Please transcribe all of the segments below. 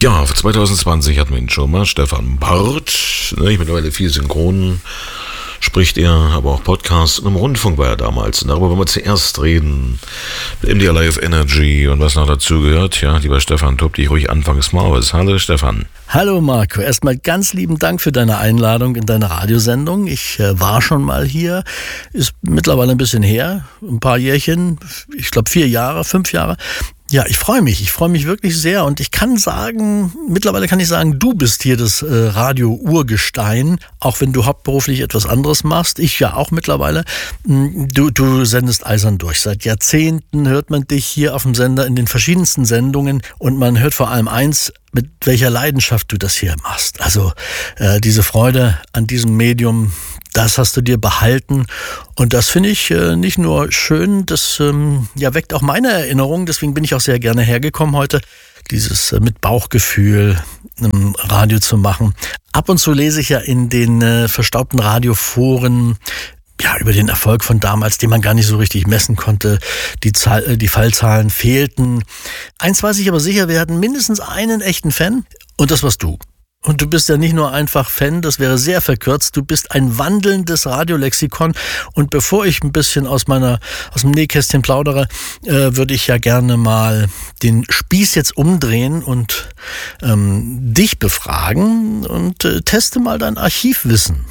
Ja, 2020 hatten wir ihn schon mal, Stefan Barth, mittlerweile viel synchron spricht er, aber auch Podcast. Und im Rundfunk war er damals. Und darüber wollen wir zuerst reden. Mit MDR Live Energy und was noch dazu gehört. Ja, lieber Stefan, tob dich ruhig anfangs mal aus. Hallo Stefan. Hallo Marco, erstmal ganz lieben Dank für deine Einladung in deine Radiosendung. Ich war schon mal hier, ist mittlerweile ein bisschen her, ein paar Jährchen, ich glaube 4 Jahre, 5 Jahre. Ja, ich freue mich wirklich sehr und ich kann sagen, mittlerweile kann ich sagen, du bist hier das Radio-Urgestein, auch wenn du hauptberuflich etwas anderes machst, ich ja auch mittlerweile. Du sendest eisern durch. Seit Jahrzehnten hört man dich hier auf dem Sender in den verschiedensten Sendungen und man hört vor allem eins, mit welcher Leidenschaft du das hier machst. Also diese Freude an diesem Medium, das hast du dir behalten und das finde ich nicht nur schön, das weckt auch meine Erinnerung, deswegen bin ich auch sehr gerne hergekommen heute, dieses mit Bauchgefühl Radio zu machen. Ab und zu lese ich ja in den verstaubten Radioforen über den Erfolg von damals, den man gar nicht so richtig messen konnte. Die Fallzahlen fehlten. Eins weiß ich aber sicher, wir hatten mindestens einen echten Fan und das warst du. Und du bist ja nicht nur einfach Fan, das wäre sehr verkürzt, du bist ein wandelndes Radiolexikon. Und bevor ich ein bisschen aus dem Nähkästchen plaudere, würde ich ja gerne mal den Spieß jetzt umdrehen und dich befragen und teste mal dein Archivwissen.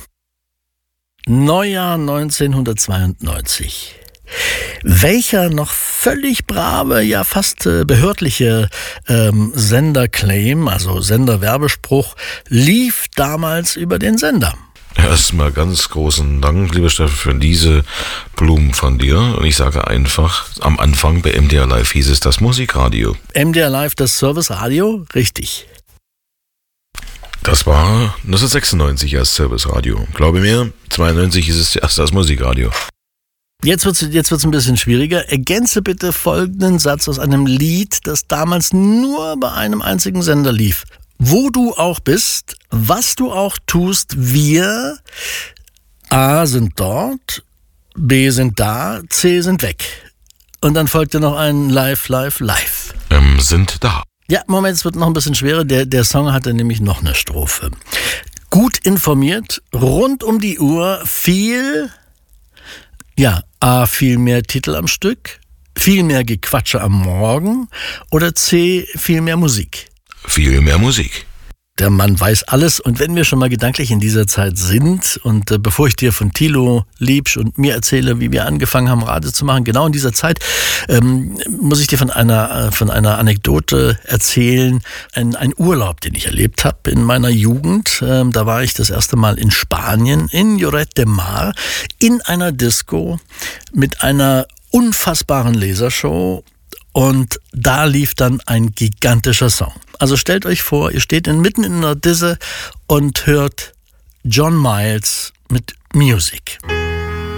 Neujahr 1992. Welcher noch völlig brave, ja fast behördliche Senderclaim, also Senderwerbespruch, lief damals über den Sender? Erstmal ganz großen Dank, lieber Steffen, für diese Blumen von dir. Und ich sage einfach, am Anfang bei MDR Live hieß es das Musikradio. MDR Live, das Serviceradio? Richtig. Das war 1996 erst Serviceradio. Glaube mir, 92 ist es erst das Musikradio. Jetzt wird's ein bisschen schwieriger. Ergänze bitte folgenden Satz aus einem Lied, das damals nur bei einem einzigen Sender lief. Wo du auch bist, was du auch tust, wir A sind dort, B sind da, C sind weg. Und dann folgte noch ein Live. Sind da. Ja, Moment, es wird noch ein bisschen schwerer. Der Song hatte nämlich noch eine Strophe. Gut informiert, rund um die Uhr, viel mehr Titel am Stück, viel mehr Gequatsche am Morgen oder C, viel mehr Musik. Viel mehr Musik. Der Mann weiß alles und wenn wir schon mal gedanklich in dieser Zeit sind und bevor ich dir von Thilo Liebsch und mir erzähle, wie wir angefangen haben, Radio zu machen, genau in dieser Zeit, muss ich dir von einer Anekdote erzählen. Ein Urlaub, den ich erlebt habe in meiner Jugend. Da war ich das erste Mal in Spanien, in Lloret de Mar, in einer Disco mit einer unfassbaren Lasershow. Und da lief dann ein gigantischer Song. Also stellt euch vor, ihr steht mitten in einer Disse und hört John Miles mit Music.